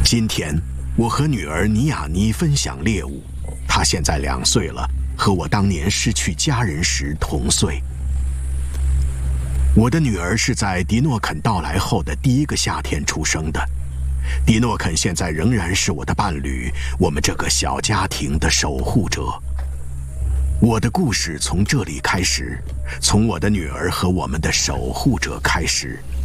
今天，我和女儿尼亚妮分享猎物，她现在2岁了，和我当年失去家人时同岁。我的女儿是在迪诺肯到来后的第1个夏天出生的。迪诺肯现在仍然是我的伴侣，我们这个小家庭的守护者。我的故事从这里开始，从我的女儿和我们的守护者开始。